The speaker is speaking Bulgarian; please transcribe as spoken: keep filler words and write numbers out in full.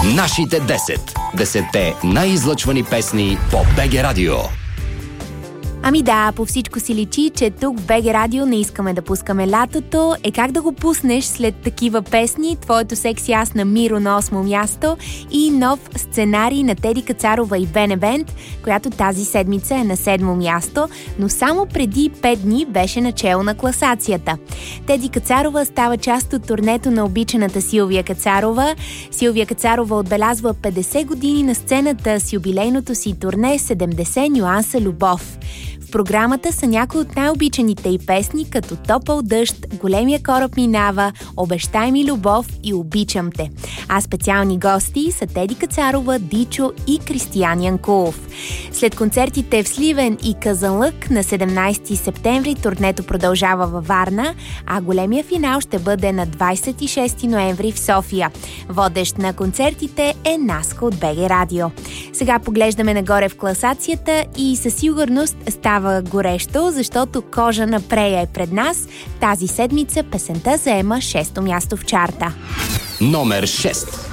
Нашите десет. Десетте най-излъчвани песни по БГ Радио. Ами да, по всичко си личи, че тук в БГ Радио не искаме да пускаме лятото. Е, как да го пуснеш след такива песни? Твоето секси аз на Миро на осмо място и нов сценарий на Теди Кацарова и Бенебент, която тази седмица е на седмо място, но само преди пет дни беше начело на класацията. Теди Кацарова става част от турнето на обичаната Силвия Кацарова. Силвия Кацарова отбелязва петдесет години на сцената с юбилейното си турне седемдесет нюанса любов. В програмата са някои от най-обичаните й песни, като Топъл дъжд, Големия кораб минава, Обещай ми любов и Обичам те. А специални гости са Теди Кацарова, Дичо и Кристиян Янкулов. След концертите в Сливен и Казанлък на седемнайсети септември турнето продължава във Варна, а големия финал ще бъде на двайсет и шести ноември в София. Водещ на концертите е Наска от БГ Радио. Сега поглеждаме нагоре в класацията и със сигурност става горещо, защото Кожа на Прея е пред нас. Тази седмица песента заема шесто място в чарта. Номер шест.